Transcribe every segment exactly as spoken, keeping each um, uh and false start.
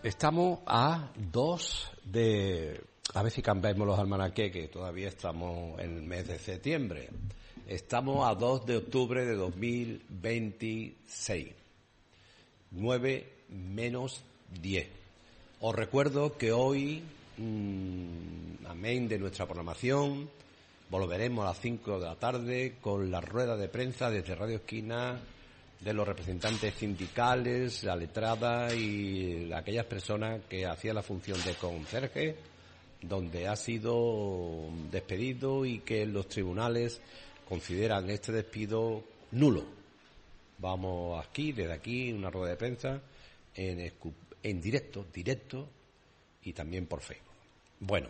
Estamos a dos de... A ver si cambiamos los almanaques, que todavía estamos en el mes de septiembre. Estamos a dos de octubre de dos mil veintiséis. nueve menos diez. Os recuerdo que hoy, mmm, amén de nuestra programación, volveremos a las cinco de la tarde con la rueda de prensa desde Radio Esquina de los representantes sindicales, la letrada y aquellas personas que hacían la función de conserje, donde ha sido despedido y que los tribunales consideran este despido nulo. Vamos aquí, desde aquí, una rueda de prensa en, en directo, directo y también por Facebook. Bueno,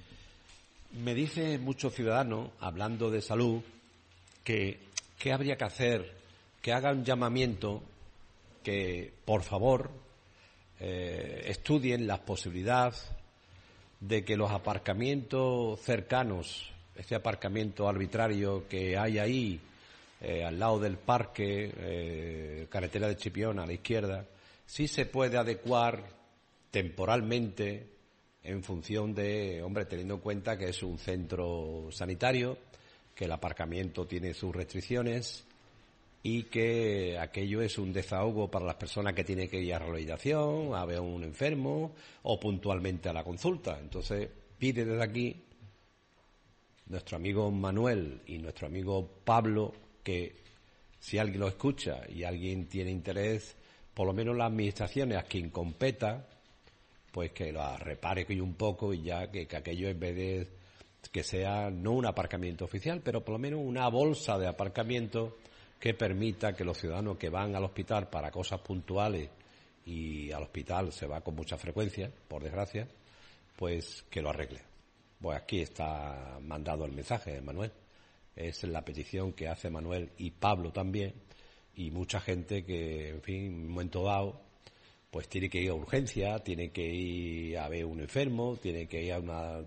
me dicen muchos ciudadanos, hablando de salud, que qué habría que hacer, que haga un llamamiento, que por favor eh, estudien la posibilidad de que los aparcamientos cercanos, este aparcamiento arbitrario que hay ahí, eh, al lado del parque, eh, carretera de Chipiona a la izquierda, sí se puede adecuar temporalmente en función de, hombre, teniendo en cuenta que es un centro sanitario, que el aparcamiento tiene sus restricciones y que aquello es un desahogo para las personas que tienen que ir a rehabilitación, a ver a un enfermo o puntualmente a la consulta. Entonces pide desde aquí nuestro amigo Manuel y nuestro amigo Pablo que si alguien lo escucha y alguien tiene interés, por lo menos las administraciones a quien competa, pues que lo repare un poco y ya que, que aquello en vez de que sea no un aparcamiento oficial, pero por lo menos una bolsa de aparcamiento que permita que los ciudadanos que van al hospital para cosas puntuales, y al hospital se va con mucha frecuencia, por desgracia, pues que lo arregle. Pues aquí está mandado el mensaje, Manuel. Es la petición que hace Manuel y Pablo también, y mucha gente que, en fin, en un momento dado, pues tiene que ir a urgencia, tiene que ir a ver un enfermo, tiene que ir a una...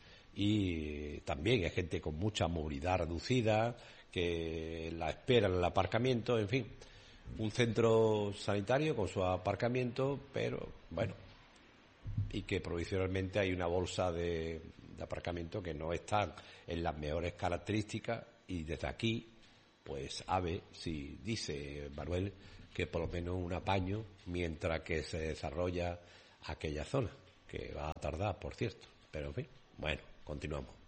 Y también hay gente con mucha movilidad reducida, que la espera en el aparcamiento, en fin, un centro sanitario con su aparcamiento, pero bueno, y que provisionalmente hay una bolsa de, de aparcamiento que no está en las mejores características, y desde aquí, pues a ver si dice Manuel que por lo menos un apaño mientras que se desarrolla aquella zona, que va a tardar, por cierto, pero en fin, bueno, continuamos.